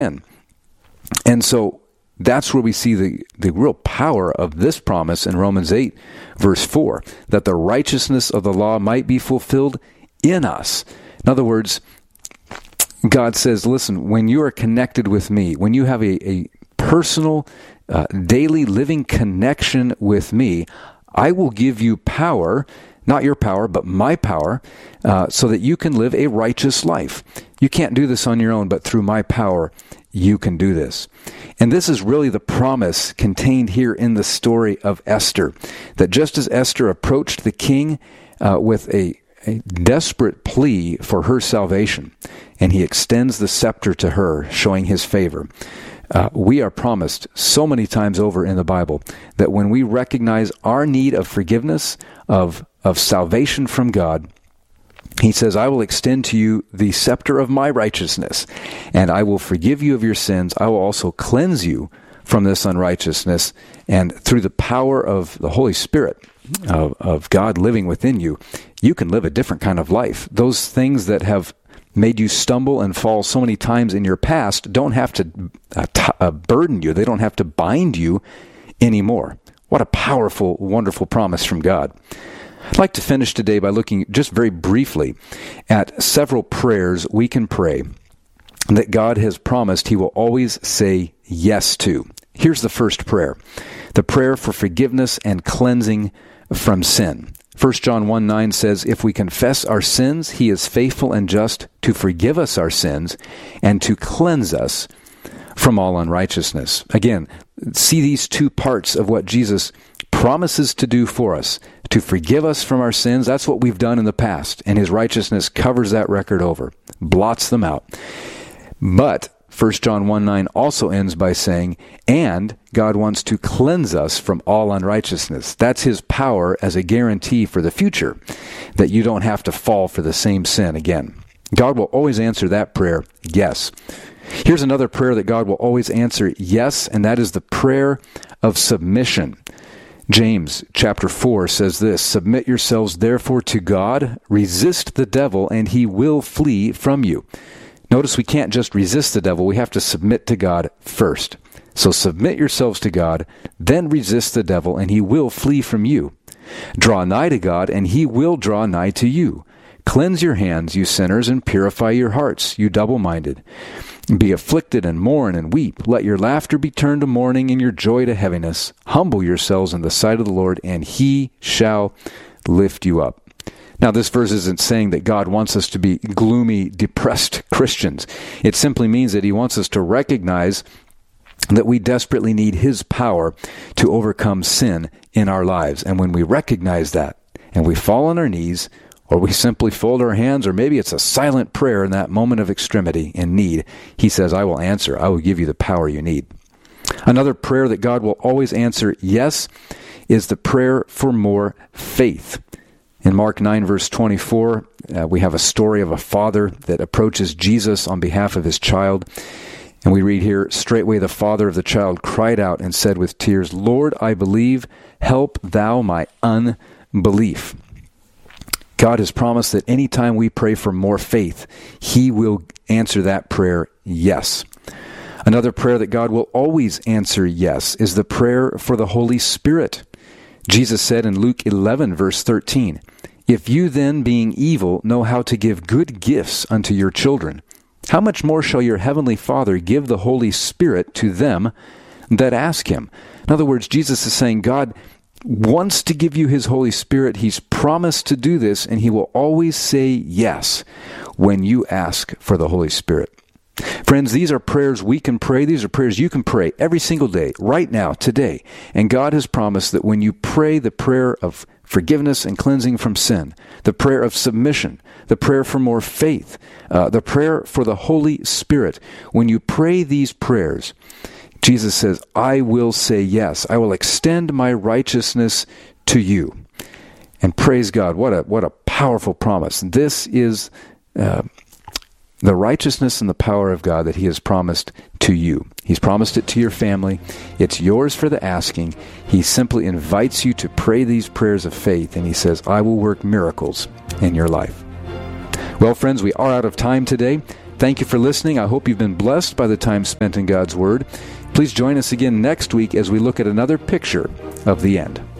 And so that's where we see the real power of this promise in Romans 8, verse 4, that the righteousness of the law might be fulfilled in us. In other words, God says, listen, when you are connected with me, when you have a personal, daily living connection with me, I will give you power, not your power, but my power, so that you can live a righteous life. You can't do this on your own, but through my power, you can do this. And this is really the promise contained here in the story of Esther, that just as Esther approached the king with a desperate plea for her salvation, and he extends the scepter to her, showing his favor, we are promised so many times over in the Bible that when we recognize our need of forgiveness, of salvation from God, he says, I will extend to you the scepter of my righteousness, and I will forgive you of your sins. I will also cleanse you from this unrighteousness, and through the power of the Holy Spirit, of God living within you, you can live a different kind of life. Those things that have made you stumble and fall so many times in your past don't have to burden you. They don't have to bind you anymore. What a powerful, wonderful promise from God. I'd like to finish today by looking just very briefly at several prayers we can pray that God has promised He will always say yes to. Here's the first prayer, the prayer for forgiveness and cleansing from sin. 1 John 1:9 says, if we confess our sins, He is faithful and just to forgive us our sins and to cleanse us from all unrighteousness. Again, see these two parts of what Jesus promises to do for us, to forgive us from our sins. That's what we've done in the past, and His righteousness covers that record over, blots them out. But 1 John 1:9 also ends by saying, and God wants to cleanse us from all unrighteousness. That's His power as a guarantee for the future, that you don't have to fall for the same sin again. God will always answer that prayer, yes. Here's another prayer that God will always answer yes, and that is the prayer of submission. James chapter 4 says this, submit yourselves therefore to God, resist the devil, and he will flee from you. Notice we can't just resist the devil, we have to submit to God first. So submit yourselves to God, then resist the devil, and he will flee from you. Draw nigh to God, and he will draw nigh to you. Cleanse your hands, you sinners, and purify your hearts, you double-minded. Be afflicted and mourn and weep. Let your laughter be turned to mourning and your joy to heaviness. Humble yourselves in the sight of the Lord, and He shall lift you up. Now, this verse isn't saying that God wants us to be gloomy, depressed Christians. It simply means that He wants us to recognize that we desperately need His power to overcome sin in our lives. And when we recognize that, and we fall on our knees, or we simply fold our hands, or maybe it's a silent prayer in that moment of extremity and need, He says, I will answer. I will give you the power you need. Another prayer that God will always answer yes is the prayer for more faith. In Mark 9, verse 24, we have a story of a father that approaches Jesus on behalf of his child. And we read here, straightway the father of the child cried out and said with tears, Lord, I believe, help thou my unbelief. God has promised that anytime we pray for more faith, He will answer that prayer yes. Another prayer that God will always answer yes is the prayer for the Holy Spirit. Jesus said in Luke 11, verse 13, if you then, being evil, know how to give good gifts unto your children, how much more shall your heavenly Father give the Holy Spirit to them that ask Him? In other words, Jesus is saying God wants to give you His Holy Spirit. He's promised to do this, and He will always say yes when you ask for the Holy Spirit. Friends, these are prayers we can pray. These are prayers you can pray every single day, right now, today. And God has promised that when you pray the prayer of forgiveness and cleansing from sin, the prayer of submission, the prayer for more faith, the prayer for the Holy Spirit, when you pray these prayers, Jesus says, I will say yes. I will extend my righteousness to you. And praise God, what a powerful promise. This is the righteousness and the power of God that He has promised to you. He's promised it to your family. It's yours for the asking. He simply invites you to pray these prayers of faith, and He says, I will work miracles in your life. Well, friends, we are out of time today. Thank you for listening. I hope you've been blessed by the time spent in God's Word. Please join us again next week as we look at another picture of the end.